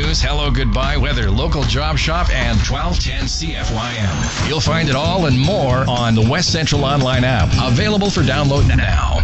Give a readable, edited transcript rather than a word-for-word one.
news, hello, goodbye, weather, local job shop, and 1210 CFYM. You'll find it all and more on the West Central Online app. Available for download now.